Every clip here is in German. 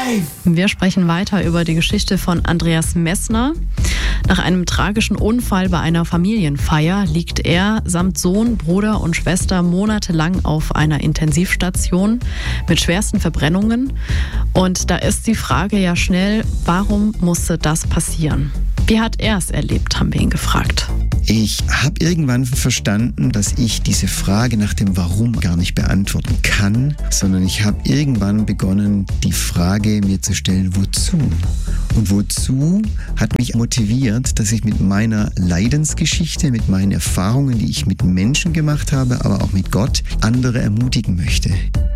Wir sprechen weiter über die Geschichte von Andreas Messner. Nach einem tragischen Unfall bei einer Familienfeier liegt er samt Sohn, Bruder und Schwester monatelang auf einer Intensivstation mit schwersten Verbrennungen. Und da ist die Frage ja schnell, warum musste das passieren? Wie hat er es erlebt, haben wir ihn gefragt. Ich habe irgendwann verstanden, dass ich diese Frage nach dem Warum gar nicht beantworten kann, sondern ich habe irgendwann begonnen, die Frage mir zu stellen, wozu? Und wozu hat mich motiviert, dass ich mit meiner Leidensgeschichte, mit meinen Erfahrungen, die ich mit Menschen gemacht habe, aber auch mit Gott, andere ermutigen möchte.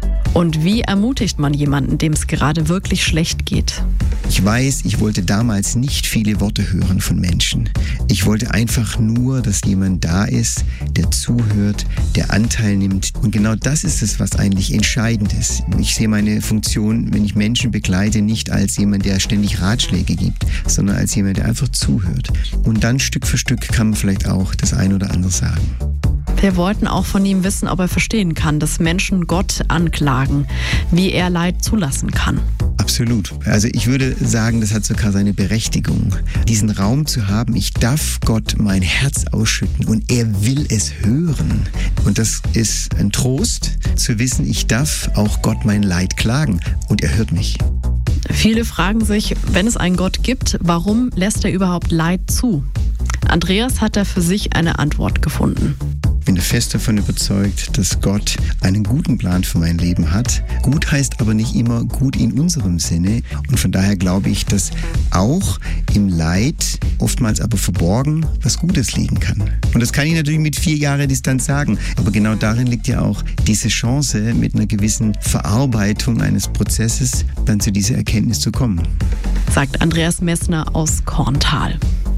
Und wie ermutigt man jemanden, dem es gerade wirklich schlecht geht? Ich weiß, ich wollte damals nicht viele Worte hören von Menschen. Ich wollte einfach nur, dass jemand da ist, der zuhört, der Anteil nimmt. Und genau das ist es, was eigentlich entscheidend ist. Ich sehe meine Funktion, wenn ich Menschen begleite, nicht als jemand, der ständig Ratschläge gibt, sondern als jemand, der einfach zuhört. Und dann Stück für Stück kann man vielleicht auch das ein oder andere sagen. Wir wollten auch von ihm wissen, ob er verstehen kann, dass Menschen Gott anklagen, wie er Leid zulassen kann. Absolut. Also ich würde sagen, das hat sogar seine Berechtigung, diesen Raum zu haben. Ich darf Gott mein Herz ausschütten und er will es hören. Und das ist ein Trost, zu wissen, ich darf auch Gott mein Leid klagen und er hört mich. Viele fragen sich, wenn es einen Gott gibt, warum lässt er überhaupt Leid zu? Andreas hat da für sich eine Antwort gefunden. Ich bin fest davon überzeugt, dass Gott einen guten Plan für mein Leben hat. Gut heißt aber nicht immer gut in unserem Sinne. Und von daher glaube ich, dass auch im Leid, oftmals aber verborgen, was Gutes liegen kann. Und das kann ich natürlich mit 4 Jahren Distanz sagen. Aber genau darin liegt ja auch diese Chance, mit einer gewissen Verarbeitung eines Prozesses dann zu dieser Erkenntnis zu kommen. Sagt Andreas Messner aus Korntal.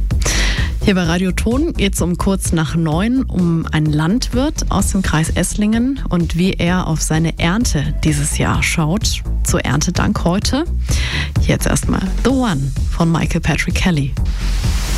Hier bei Radio Ton geht es um kurz nach 9 um einen Landwirt aus dem Kreis Esslingen und wie er auf seine Ernte dieses Jahr schaut. Zur Erntedank heute. Jetzt erstmal The One von Michael Patrick Kelly.